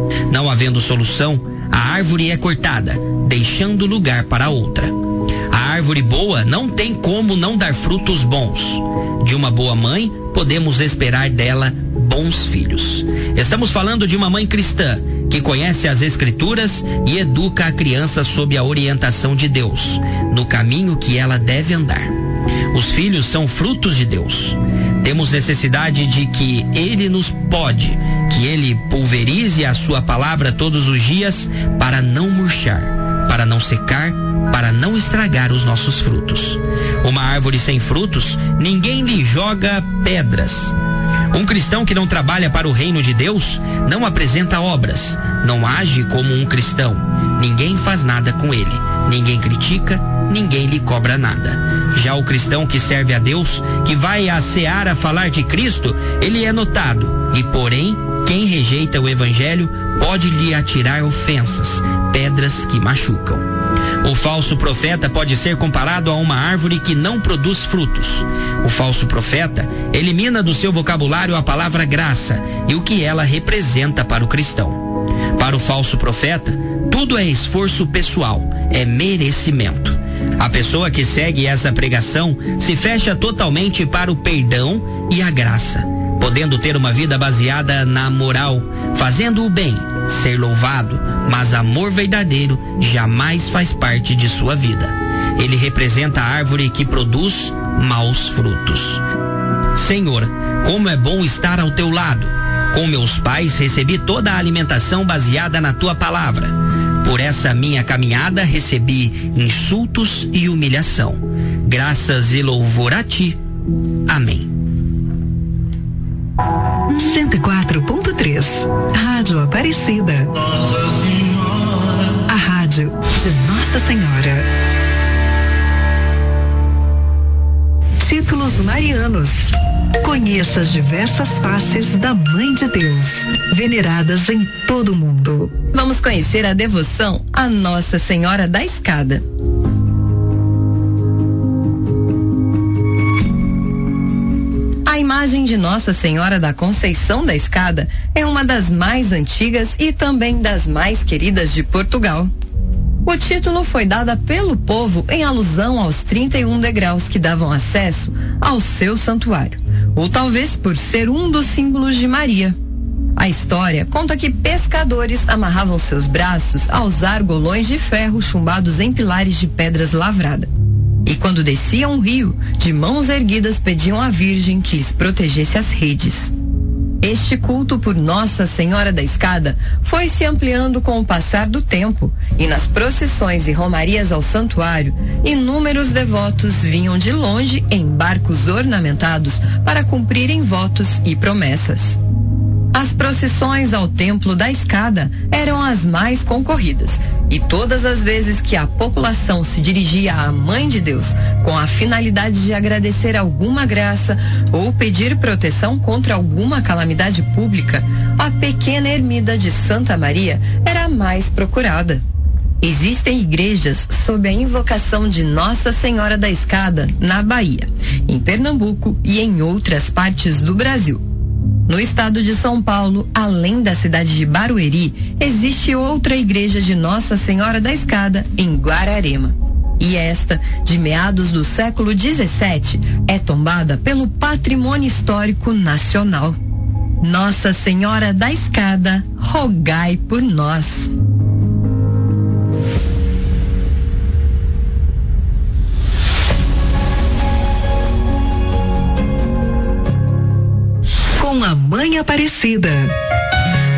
Não havendo solução, a árvore é cortada, deixando lugar para outra. A árvore boa não tem como não dar frutos bons. De uma boa mãe, podemos esperar dela bons filhos. Estamos falando de uma mãe cristã que conhece as Escrituras e educa a criança sob a orientação de Deus, no caminho que ela deve andar. Os filhos são frutos de Deus. Temos necessidade de que Ele que Ele pulverize a sua palavra todos os dias para não murchar, para não secar, para não estragar os nossos frutos. Uma árvore sem frutos, ninguém lhe joga pedras. Um cristão que não trabalha para o reino de Deus não apresenta obras, não age como um cristão. Ninguém faz nada com ele, ninguém critica, ninguém lhe cobra nada. Já o cristão que serve a Deus, que vai à seara falar de Cristo, ele é notado. E porém, quem rejeita o evangelho pode lhe atirar ofensas, pedras que machucam. O falso profeta pode ser comparado a uma árvore que não produz frutos. O falso profeta elimina do seu vocabulário a palavra graça e o que ela representa para o cristão. Para o falso profeta, tudo é esforço pessoal, é merecimento. A pessoa que segue essa pregação se fecha totalmente para o perdão e a graça, podendo ter uma vida baseada na moral, fazendo o bem, ser louvado, mas amor verdadeiro jamais faz parte de sua vida. Ele representa a árvore que produz maus frutos. Senhor, como é bom estar ao teu lado. Com meus pais recebi toda a alimentação baseada na tua palavra. Por essa minha caminhada recebi insultos e humilhação. Graças e louvor a ti. Amém. 104.3 Rádio Aparecida. Nossa Senhora. A rádio de Nossa Senhora. Títulos marianos. Conheça as diversas faces da Mãe de Deus, veneradas em todo o mundo. Vamos conhecer a devoção a Nossa Senhora da Escada. A imagem de Nossa Senhora da Conceição da Escada é uma das mais antigas e também das mais queridas de Portugal. O título foi dado pelo povo em alusão aos 31 degraus que davam acesso ao seu santuário, ou talvez por ser um dos símbolos de Maria. A história conta que pescadores amarravam seus braços aos argolões de ferro chumbados em pilares de pedras lavradas. E quando desciam o rio, de mãos erguidas pediam à Virgem que lhes protegesse as redes. Este culto por Nossa Senhora da Escada foi se ampliando com o passar do tempo, e nas procissões e romarias ao santuário, inúmeros devotos vinham de longe em barcos ornamentados para cumprirem votos e promessas. As procissões ao Templo da Escada eram as mais concorridas, e todas as vezes que a população se dirigia à Mãe de Deus com a finalidade de agradecer alguma graça ou pedir proteção contra alguma calamidade pública, a pequena ermida de Santa Maria era a mais procurada. Existem igrejas sob a invocação de Nossa Senhora da Escada na Bahia, em Pernambuco e em outras partes do Brasil. No estado de São Paulo, além da cidade de Barueri, existe outra igreja de Nossa Senhora da Escada em Guararema. E esta, de meados do século 17, é tombada pelo Patrimônio Histórico Nacional. Nossa Senhora da Escada, rogai por nós. Com a Mãe Aparecida.